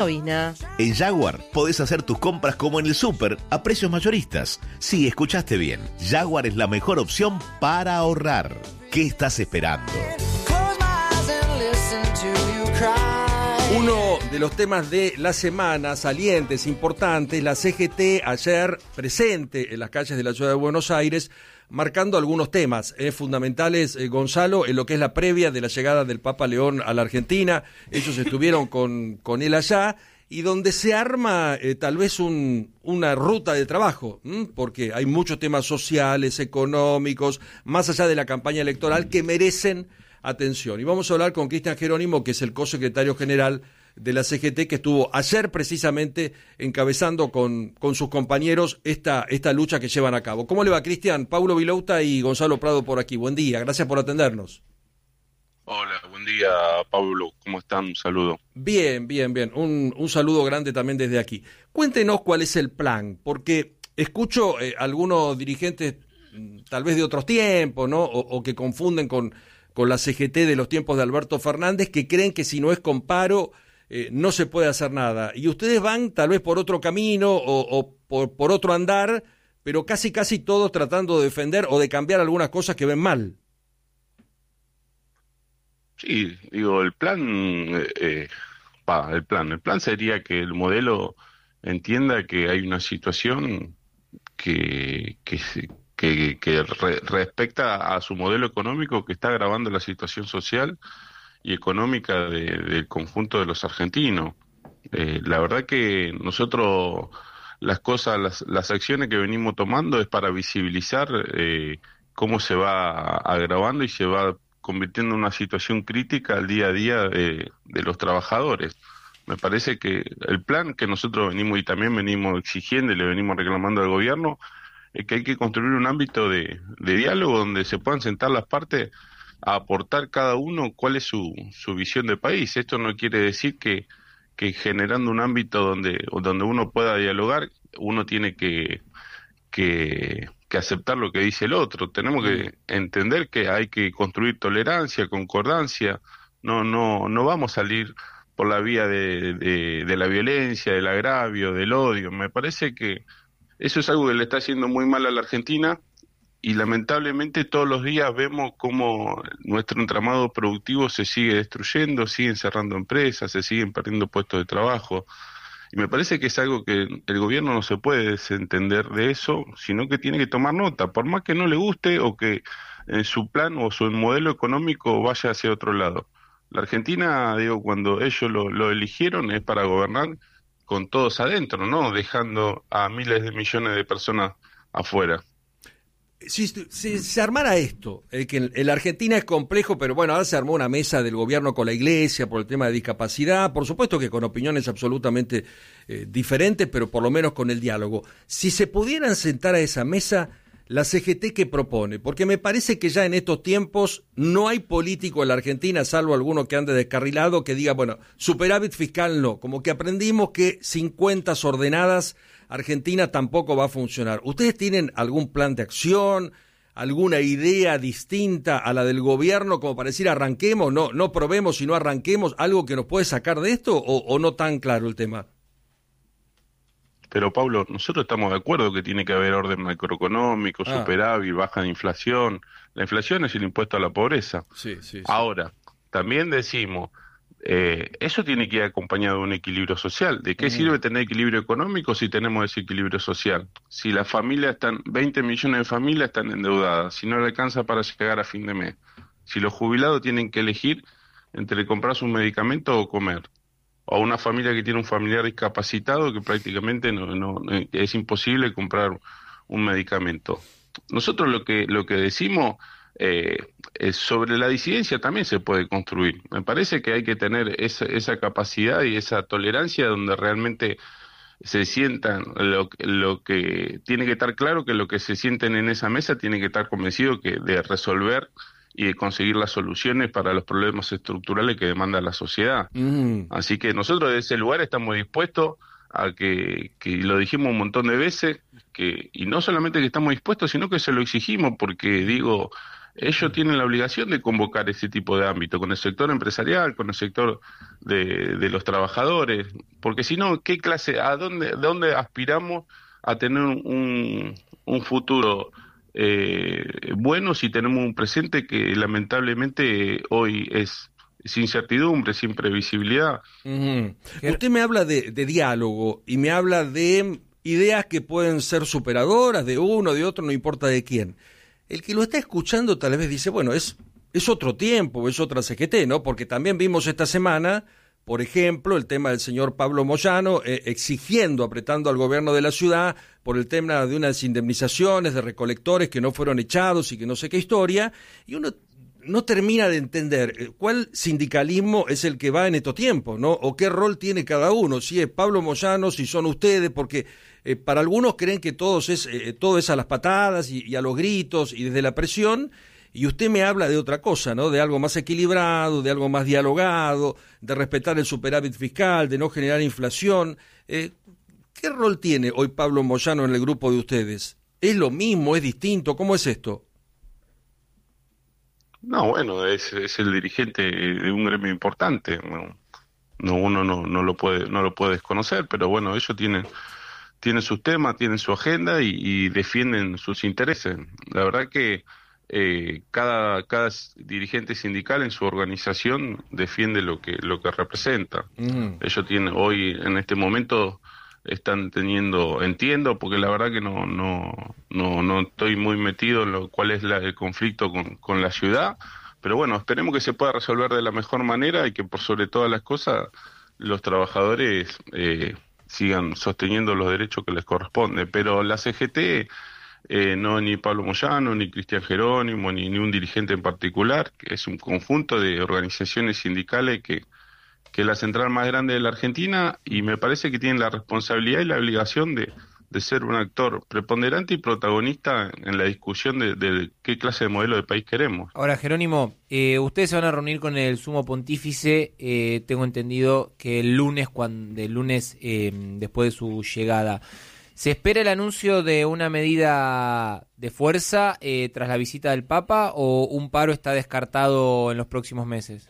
Oina. En Jaguar podés hacer tus compras como en el súper, a precios mayoristas. Sí, escuchaste bien. Jaguar es la mejor opción para ahorrar. ¿Qué estás esperando? Uno de los temas de la semana, salientes, importantes, la CGT ayer presente en las calles de la ciudad de Buenos Aires, marcando algunos temas fundamentales, Gonzalo, en lo que es la previa de la llegada del Papa León a la Argentina. Ellos estuvieron con él allá, y donde se arma tal vez una ruta de trabajo, porque hay muchos temas sociales, económicos, más allá de la campaña electoral, que merecen atención. Y vamos a hablar con Cristian Jerónimo, que es el cosecretario general de la CGT, que estuvo ayer precisamente encabezando con sus compañeros esta lucha que llevan a cabo. ¿Cómo le va, Cristian? Paulo Vilouta y Gonzalo Prado por aquí. Buen día, gracias por atendernos. Hola, buen día, Pablo. ¿Cómo están? Un saludo. Bien. Un saludo grande también desde aquí. Cuéntenos cuál es el plan, porque escucho algunos dirigentes, tal vez de otros tiempos, ¿no? O que confunden con la CGT de los tiempos de Alberto Fernández, que creen que si no es con paro no se puede hacer nada. Y ustedes van tal vez por otro camino o por otro andar, pero casi todos tratando de defender o de cambiar algunas cosas que ven mal. Sí, digo, el plan sería que el modelo entienda que hay una situación que respecta a su modelo económico, que está agravando la situación social y económica del conjunto de los argentinos. La verdad que nosotros las acciones que venimos tomando es para visibilizar cómo se va agravando y se va convirtiendo en una situación crítica al día a día de los trabajadores. Me parece que el plan que nosotros venimos y también venimos exigiendo y le venimos reclamando al gobierno es que hay que construir un ámbito de diálogo donde se puedan sentar las partes a aportar cada uno cuál es su visión de país. Esto no quiere decir que generando un ámbito donde uno pueda dialogar, uno tiene que aceptar lo que dice el otro. Tenemos que entender que hay que construir tolerancia, concordancia. No vamos a salir por la vía de la violencia, del agravio, del odio. Me parece que eso es algo que le está haciendo muy mal a la Argentina, y lamentablemente todos los días vemos cómo nuestro entramado productivo se sigue destruyendo, siguen cerrando empresas, se siguen perdiendo puestos de trabajo. Y me parece que es algo que el gobierno no se puede desentender de eso, sino que tiene que tomar nota, por más que no le guste o que su plan o su modelo económico vaya hacia otro lado. La Argentina, digo, cuando ellos lo eligieron es para gobernar con todos adentro, ¿no? Dejando a miles de millones de personas afuera. Si se armara esto, que en la Argentina es complejo, pero bueno, ahora se armó una mesa del gobierno con la iglesia por el tema de discapacidad, por supuesto que con opiniones absolutamente diferentes, pero por lo menos con el diálogo. Si se pudieran sentar a esa mesa, la CGT, ¿qué propone? Porque me parece que ya en estos tiempos no hay político en la Argentina, salvo alguno que ande descarrilado, que diga, bueno, superávit fiscal no, como que aprendimos que sin cuentas ordenadas Argentina tampoco va a funcionar. ¿Ustedes tienen algún plan de acción, alguna idea distinta a la del gobierno, como para decir arranquemos, no probemos, sino arranquemos, algo que nos puede sacar de esto, o no tan claro el tema? Pero Pablo, nosotros estamos de acuerdo que tiene que haber orden macroeconómico, superávit, baja de inflación. La inflación es el impuesto a la pobreza. Sí. Ahora, también decimos, eso tiene que ir acompañado de un equilibrio social. ¿De qué sirve tener equilibrio económico si tenemos desequilibrio social? Si las familias 20 millones de familias están endeudadas, si no le alcanza para llegar a fin de mes, si los jubilados tienen que elegir entre comprarse un medicamento o comer, o una familia que tiene un familiar discapacitado que prácticamente no es imposible comprar un medicamento. Nosotros lo que decimos es sobre la disidencia también se puede construir. Me parece que hay que tener esa capacidad y esa tolerancia donde realmente se sientan lo que tiene que estar claro, que lo que se sienten en esa mesa tiene que estar convencido que de resolver y de conseguir las soluciones para los problemas estructurales que demanda la sociedad. Así que nosotros desde ese lugar estamos dispuestos a que lo dijimos un montón de veces, y no solamente que estamos dispuestos, sino que se lo exigimos, porque digo, ellos tienen la obligación de convocar ese tipo de ámbito, con el sector empresarial, con el sector de los trabajadores, porque si no, ¿qué clase, dónde aspiramos a tener un futuro bueno si tenemos un presente que lamentablemente hoy es sin incertidumbre, sin previsibilidad? Usted me habla de diálogo y me habla de ideas que pueden ser superadoras de uno, de otro, no importa de quién. El que lo está escuchando tal vez dice, bueno, es otro tiempo, es otra CGT, ¿no? Porque también vimos esta semana, por ejemplo, el tema del señor Pablo Moyano exigiendo, apretando al gobierno de la ciudad por el tema de unas indemnizaciones de recolectores que no fueron echados y que no sé qué historia, y uno no termina de entender cuál sindicalismo es el que va en estos tiempos, ¿no? O qué rol tiene cada uno, si es Pablo Moyano, si son ustedes, porque para algunos creen que todo es a las patadas y a los gritos y desde la presión, y usted me habla de otra cosa, ¿no? De algo más equilibrado, de algo más dialogado, de respetar el superávit fiscal, de no generar inflación. ¿Qué rol tiene hoy Pablo Moyano en el grupo de ustedes? ¿Es lo mismo, es distinto? ¿Cómo es esto? No, bueno, es el dirigente de un gremio importante. Uno no lo puede desconocer, pero bueno, ellos tienen sus temas, tienen su agenda y defienden sus intereses. La verdad que cada dirigente sindical en su organización defiende lo que representa. Ellos tienen hoy, en este momento, están teniendo, entiendo, porque la verdad que no estoy muy metido en cuál es el conflicto con la ciudad, pero bueno, esperemos que se pueda resolver de la mejor manera y que por sobre todas las cosas los trabajadores sigan sosteniendo los derechos que les corresponden. Pero la CGT, no ni Pablo Moyano, ni Cristian Jerónimo, ni un dirigente en particular, que es un conjunto de organizaciones sindicales que es la central más grande de la Argentina, y me parece que tienen la responsabilidad y la obligación de ser un actor preponderante y protagonista en la discusión de qué clase de modelo de país queremos. Ahora, Jerónimo, ustedes se van a reunir con el Sumo Pontífice, tengo entendido que el lunes después de su llegada. ¿Se espera el anuncio de una medida de fuerza tras la visita del Papa, o un paro está descartado en los próximos meses?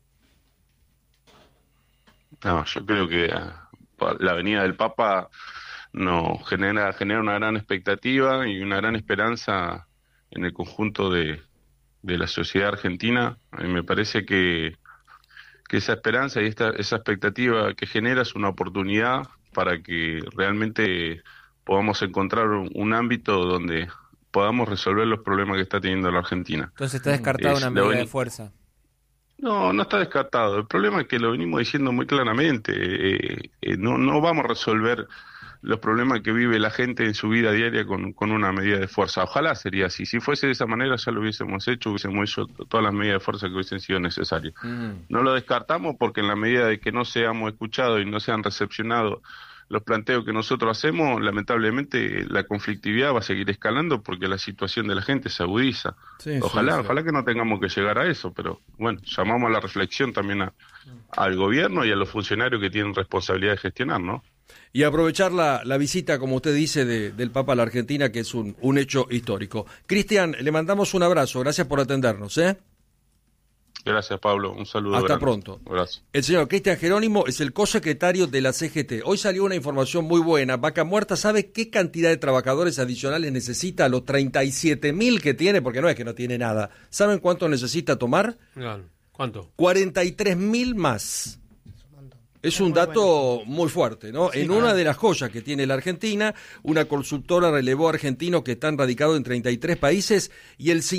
No, yo creo que la venida del Papa genera una gran expectativa y una gran esperanza en el conjunto de la sociedad argentina. A mí me parece que esa esperanza y esa expectativa que genera es una oportunidad para que realmente podamos encontrar un ámbito donde podamos resolver los problemas que está teniendo la Argentina. Entonces está descartada una medida de fuerza. No está descartado. El problema es que lo venimos diciendo muy claramente. No vamos a resolver los problemas que vive la gente en su vida diaria con una medida de fuerza. Ojalá sería así. Si fuese de esa manera ya lo hubiésemos hecho todas las medidas de fuerza que hubiesen sido necesarias. No lo descartamos porque en la medida de que no seamos escuchados y no sean recepcionados los planteos que nosotros hacemos, lamentablemente la conflictividad va a seguir escalando porque la situación de la gente se agudiza. Sí, ojalá que no tengamos que llegar a eso, pero bueno, llamamos a la reflexión también al gobierno y a los funcionarios que tienen responsabilidad de gestionar, ¿no? Y aprovechar la visita, como usted dice, del Papa a la Argentina, que es un hecho histórico. Cristian, le mandamos un abrazo, gracias por atendernos, ¿eh? Gracias, Pablo. Un saludo. Hasta pronto. Gracias. El señor Cristian Jerónimo es el cosecretario de la CGT. Hoy salió una información muy buena. Vaca Muerta, ¿sabe qué cantidad de trabajadores adicionales necesita a los 37.000 que tiene? Porque no es que no tiene nada. ¿Saben cuánto necesita tomar? ¿Cuánto? 43.000 más. Es un dato muy fuerte, ¿no? Sí, en una de las joyas que tiene la Argentina, una consultora relevó a argentinos que están radicados en 33 países y el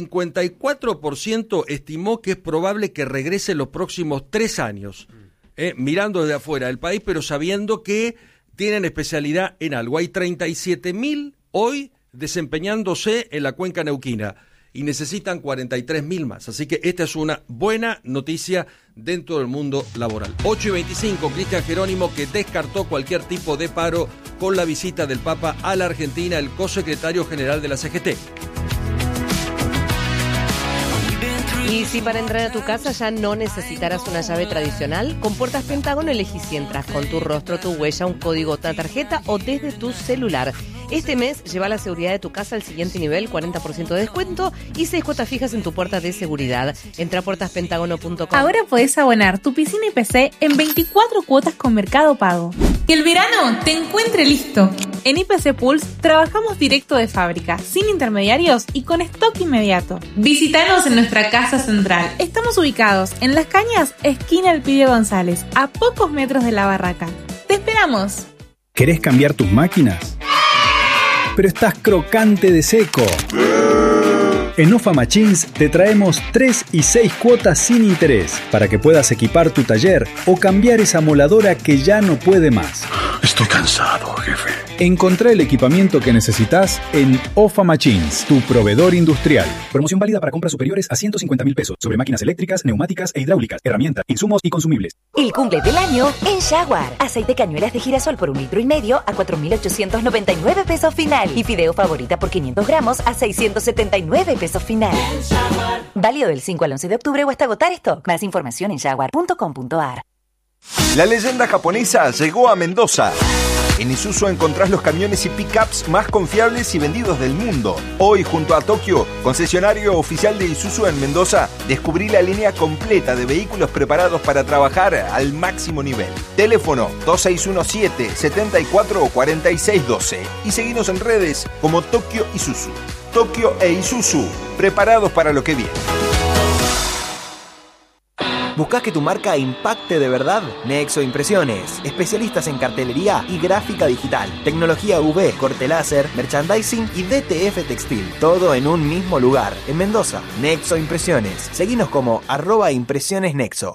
54% estimó que es probable que regrese en los próximos 3 años, mirando desde afuera del país, pero sabiendo que tienen especialidad en algo. Hay 37.000 hoy desempeñándose en la cuenca neuquina y necesitan 43.000 más. Así que esta es una buena noticia dentro del mundo laboral. 8:25, Cristian Jerónimo, que descartó cualquier tipo de paro con la visita del Papa a la Argentina, el cosecretario general de la CGT. Y si para entrar a tu casa ya no necesitarás una llave tradicional, con Puertas Pentágono elegís si entras con tu rostro, tu huella, un código, una tarjeta o desde tu celular. Este mes lleva la seguridad de tu casa al siguiente nivel, 40% de descuento y 6 cuotas fijas en tu puerta de seguridad. Entra a puertaspentagono.com. Ahora puedes abonar tu piscina y PC en 24 cuotas con Mercado Pago. Que el verano te encuentre listo. En IPC Pulse trabajamos directo de fábrica, sin intermediarios y con stock inmediato. Visítanos en nuestra casa central. Estamos ubicados en Las Cañas, esquina Elpidio González, a pocos metros de la barraca. ¡Te esperamos! ¿Querés cambiar tus máquinas? Pero estás crocante de seco. En OFA Machines te traemos 3 y 6 cuotas sin interés para que puedas equipar tu taller o cambiar esa moladora que ya no puede más. Estoy cansado, jefe. Encontrá el equipamiento que necesitas en OFA Machines, tu proveedor industrial. Promoción válida para compras superiores a 150.000 pesos sobre máquinas eléctricas, neumáticas e hidráulicas, herramientas, insumos y consumibles. El cumple del año en Jaguar. Aceite cañuelas de girasol por 1,5 litros a 4.899 pesos final. Y fideo favorita por 500 gramos a 679 pesos final. Válido del 5 al 11 de octubre o hasta agotar stock. Más información en jaguar.com.ar. La leyenda japonesa llegó a Mendoza. En Isuzu encontrás los camiones y pickups más confiables y vendidos del mundo. Hoy, junto a Tokio, concesionario oficial de Isuzu en Mendoza, descubrí la línea completa de vehículos preparados para trabajar al máximo nivel. Teléfono 2617-744612 y seguinos en redes como Tokio Isuzu. Tokio e Isuzu, preparados para lo que viene. ¿Buscás que tu marca impacte de verdad? Nexo Impresiones, especialistas en cartelería y gráfica digital, tecnología UV, corte láser, merchandising y DTF textil, todo en un mismo lugar, en Mendoza. Nexo Impresiones, seguinos como @impresionesnexo.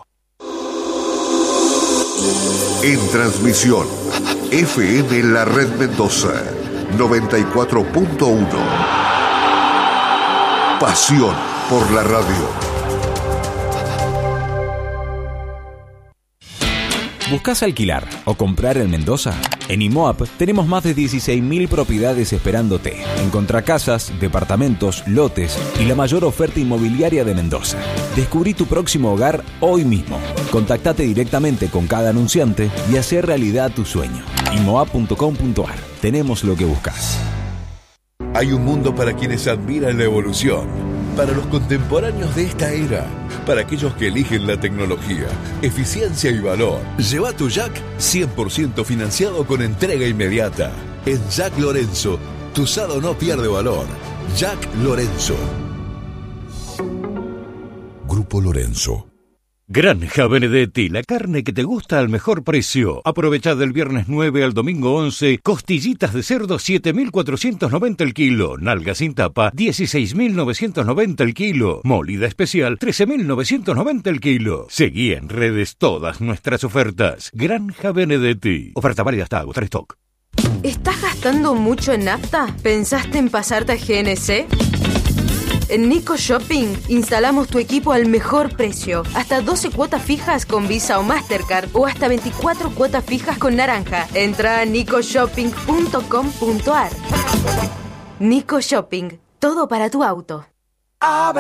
En transmisión, FM La Red Mendoza, 94.1. Pasión por la radio. ¿Buscás alquilar o comprar en Mendoza? En IMOAP tenemos más de 16.000 propiedades esperándote. Encontrá casas, departamentos, lotes y la mayor oferta inmobiliaria de Mendoza. Descubrí tu próximo hogar hoy mismo. Contactate directamente con cada anunciante y hacé realidad tu sueño. IMOAP.com.ar. Tenemos lo que buscas. Hay un mundo para quienes admiran la evolución, para los contemporáneos de esta era, para aquellos que eligen la tecnología, eficiencia y valor. Lleva tu Jack 100% financiado con entrega inmediata. En Jack Lorenzo, tu usado no pierde valor. Jack Lorenzo. Grupo Lorenzo. Granja Benedetti, la carne que te gusta al mejor precio. Aprovecha del viernes 9 al domingo 11, costillitas de cerdo 7.490 el kilo, nalga sin tapa 16.990 el kilo, molida especial 13.990 el kilo. Seguí en redes todas nuestras ofertas. Granja Benedetti. Oferta válida hasta agotar stock. ¿Estás gastando mucho en nafta? ¿Pensaste en pasarte a GNC? En Nico Shopping instalamos tu equipo al mejor precio. Hasta 12 cuotas fijas con Visa o Mastercard o hasta 24 cuotas fijas con Naranja. Entra a nicoshopping.com.ar. Nico Shopping, todo para tu auto.